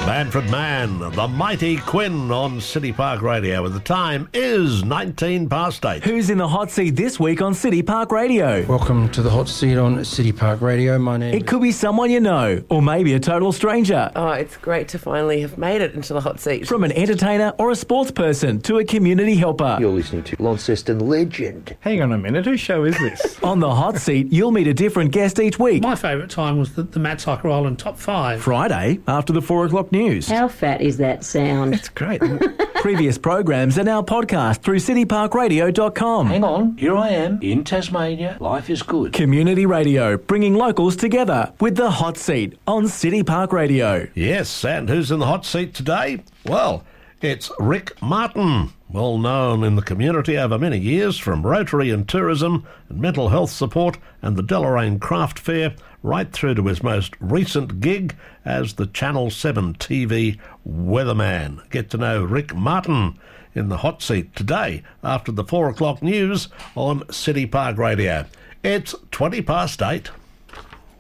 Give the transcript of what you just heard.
Manfred Mann, the mighty Quinn on City Park Radio, and the time is 19 past 8. Who's in the hot seat this week on City Park Radio? Welcome to the hot seat on City Park Radio. My name It could be someone you know, or maybe a total stranger. Oh, it's great to finally have made it into the hot seat. From an entertainer or a sports person to a community helper. You're listening to Launceston legend. Hang on a minute, whose show is this? On the hot seat, you'll meet a different guest each week. My favourite time was the Matt Cycle Island Top 5. Friday, after the 4 o'clock news. How fat is that sound? It's great. Previous programs are now podcast through cityparkradio.com. Hang on, here I am in Tasmania. Life is good. Community radio, bringing locals together with the hot seat on City Park Radio. Yes, and who's in the hot seat today? Well, it's Rick Martin, well known in the community over many years from Rotary and tourism and mental health support and the Deloraine Craft Fair, right through to his most recent gig as the Channel 7 TV weatherman. Get to know Rick Martin in the hot seat today after the 4 o'clock news on City Park Radio. It's 20 past 8.